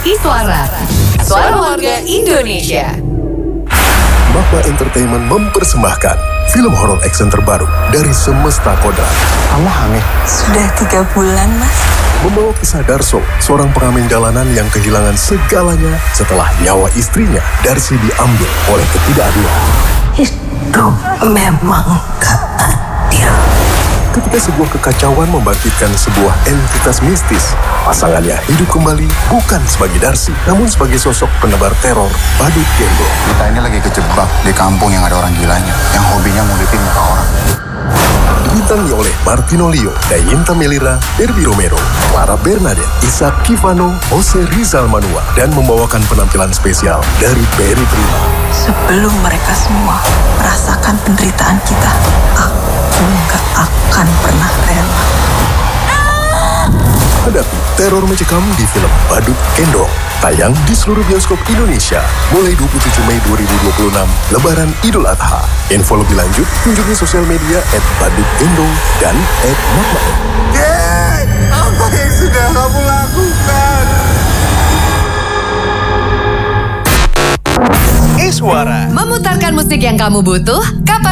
Iswara, Suara Warga Indonesia. Magma Entertainment mempersembahkan film horor action terbaru dari Semesta Kodrat. Kamu hamil? Sudah 3 bulan, Mas. Membawa kisah Darso, seorang pengamen jalanan yang kehilangan segalanya setelah nyawa istrinya Darsi diambil oleh ketidakadilan. Itu memang gak adil. Ketika sebuah kekacauan membangkitkan sebuah entitas mistis, pasangannya hidup kembali bukan sebagai Darsi, namun sebagai sosok penebar teror Badut Gendo. Kita ini lagi kejebak di kampung yang ada orang gilanya, yang hobinya ngulipin muka orang. Dibintangi oleh Martino Leo, Dayinta Melira, Derby Romero, Clara Bernadette, Ishak Kivano, Jose Rizal Manua, dan membawakan penampilan spesial dari Berry Prima. Sebelum mereka semua merasakan penderitaan kita, aku gak akan pernah rela. Hadapi teror mencekam di film Badut Gendong. Tayang di seluruh bioskop Indonesia mulai 27 Mei 2026, Lebaran Idul Adha. Info lebih lanjut kunjungi sosial media @badutgendong dan @magma. Apa yang sudah kamu lakukan? Iswara, memutarkan musik yang kamu butuh, kapan